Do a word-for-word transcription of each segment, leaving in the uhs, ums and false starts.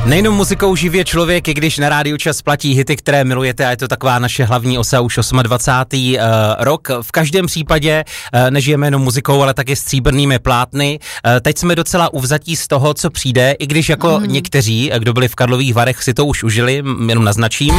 Nejenom muzikou živě člověk, i když na Rádiu Čas platí hity, které milujete, a je to taková naše hlavní osa už dvacátý osmý Uh, rok. V každém případě uh, nežijeme jenom muzikou, ale taky stříbrnými plátny. Uh, teď jsme docela uvzatí z toho, co přijde, i když jako mm. někteří, kdo byli v Karlových Varech, si to už užili, jenom naznačím.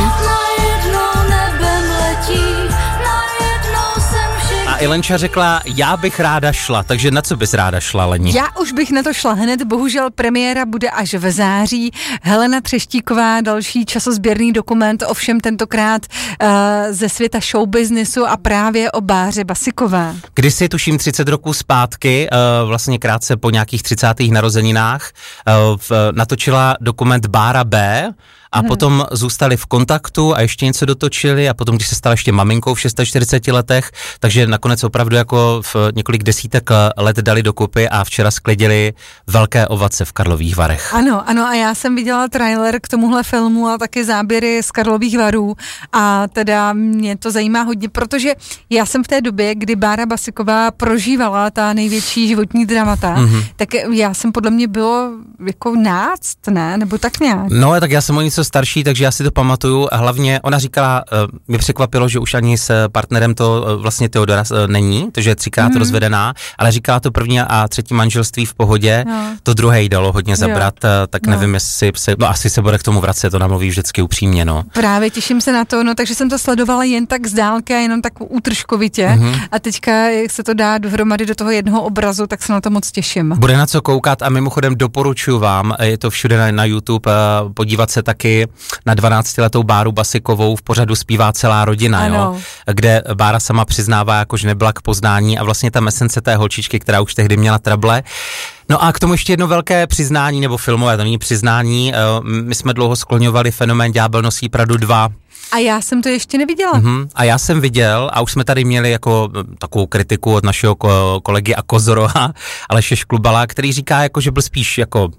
A Ilenča řekla, já bych ráda šla, takže na co bys ráda šla, Leni? Já už bych na to šla hned, bohužel premiéra bude až v září. Helena Třeštíková, další časozběrný dokument, ovšem tentokrát uh, ze světa showbiznesu a právě o Báře Basikové. Kdysi, tuším třicet roků zpátky, uh, vlastně krátce po nějakých třicátých narozeninách, uh, v, natočila dokument Bára B., a hmm. potom zůstali v kontaktu a ještě něco dotočili a potom, když se stala ještě maminkou v čtyřiceti šesti letech, takže nakonec opravdu jako v několik desítek let dali dokupy a včera sklidili velké ovace v Karlových Varech. Ano, ano a já jsem viděla trailer k tomuhle filmu a taky záběry z Karlových Varů a teda mě to zajímá hodně, protože já jsem v té době, kdy Bára Basiková prožívala ta největší životní dramata, hmm. tak já jsem podle mě bylo jako náct, ne? Nebo tak nějak. No, tak já jsem o něco starší, takže já si to pamatuju a hlavně ona říkala, uh, mě překvapilo, že už ani s partnerem to uh, vlastně Teodora uh, není, takže je třikrát mm. rozvedená, ale říkala to první a třetí manželství v pohodě, no. To druhé jí dalo hodně zabrat, uh, tak no. nevím, jestli se, no asi se bude k tomu vracet, to namluví vždycky upřímně, no. Právě těším se na to, no takže jsem to sledovala jen tak z dálky a jenom tak útržkovitě mm-hmm. a teďka, jak se to dá dohromady do toho jednoho obrazu, tak se na to moc těším. Bude na co koukat a mimochodem doporučuji vám, je to všude na, na YouTube, uh, podívat se taky na dvanáctiletou Báru Basikovou v pořadu Zpívá celá rodina, jo, kde Bára sama přiznává, jako, že nebyla k poznání a vlastně ta esence té holčičky, která už tehdy měla trable. No a k tomu ještě jedno velké přiznání, nebo filmové, to není přiznání, my jsme dlouho skloňovali fenomén Ďábel nosí Pradu dva. A já jsem to ještě neviděla. Uh-huh. A já jsem viděl, a už jsme tady měli jako takovou kritiku od našeho kolegy a kozoroha Aleše Šklubala, který říká, jako, že byl spíš jako...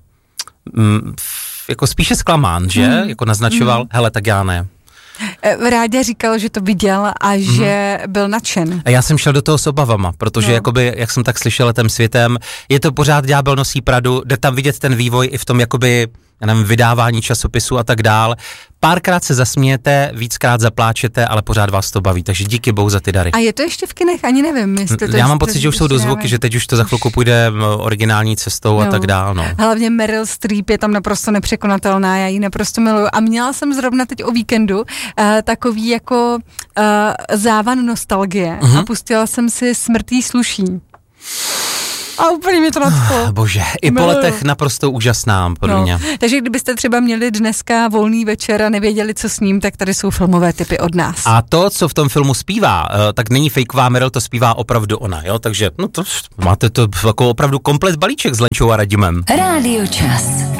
Mm, jako spíše zklamán, že? Mm. Jako naznačoval, mm. hele, tak já ne. Ráďa říkal, že to viděl a mm. že byl nadšen. A já jsem šel do toho s obavama, protože no. jakoby, jak jsem tak slyšel letem světem, je to pořád Ďábel nosí Pradu, jde tam vidět ten vývoj i v tom jakoby, já nevím, vydávání časopisu a tak dál. Párkrát se zasmějete, víckrát zapláčete, ale pořád vás to baví, takže díky bohu za ty dary. A je to ještě v kinech? Ani nevím. Jestli to já mám pocit, že už jsou dozvuky, že teď už to za chvilku půjde originální cestou no. a tak dál. No. Hlavně Meryl Streep je tam naprosto nepřekonatelná, já ji naprosto miluju. A měla jsem zrovna teď o víkendu uh, takový jako uh, závan nostalgie uh-huh. a pustila jsem si Smrt jí sluší. A úplně mi to nadchlo. Bože, i po letech naprosto úžasná, podle no. mě. Takže kdybyste třeba měli dneska volný večer a nevěděli, co s ním, tak tady jsou filmové tipy od nás. A to, co v tom filmu zpívá, tak není fejková Meryl, to zpívá opravdu ona, jo? Takže no to, máte to jako opravdu komplet balíček s Lenčou a Radimem. Rádio Čas.